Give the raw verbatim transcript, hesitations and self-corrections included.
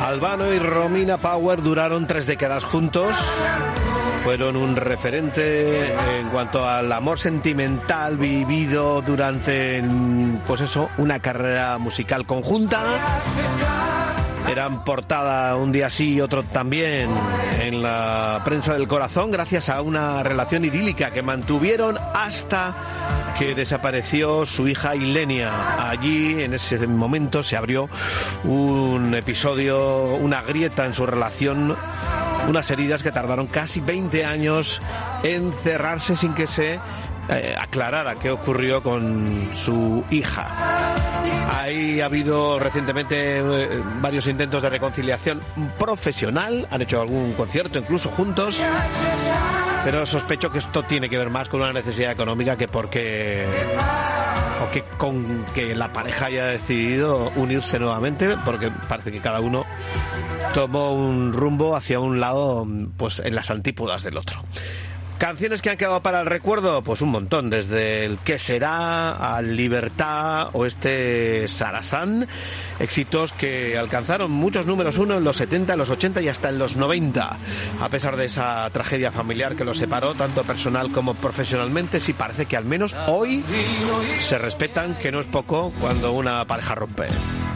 Albano y Romina Power duraron tres décadas juntos. Fueron un referente en cuanto al amor sentimental vivido durante, pues eso, una carrera musical conjunta. Eran portada un día sí y otro también en la prensa del corazón gracias a una relación idílica que mantuvieron hasta que desapareció su hija Ilenia. Allí, en ese momento, se abrió un episodio, una grieta en su relación, unas heridas que tardaron casi veinte años en cerrarse sin que se eh, aclarara qué ocurrió con su hija. Ahí ha habido recientemente eh, varios intentos de reconciliación profesional, han hecho algún concierto incluso juntos, pero sospecho que esto tiene que ver más con una necesidad económica que porque o que con que la pareja haya decidido unirse nuevamente, porque parece que cada uno tomó un rumbo hacia un lado, pues en las antípodas del otro. Canciones que han quedado para el recuerdo, pues un montón, desde el ¿Qué será? Al Libertad o este Sarasán, éxitos que alcanzaron muchos números uno en los setenta, en los ochenta y hasta en los noventa. A pesar de esa tragedia familiar que los separó, tanto personal como profesionalmente, sí parece que al menos hoy se respetan, que no es poco cuando una pareja rompe.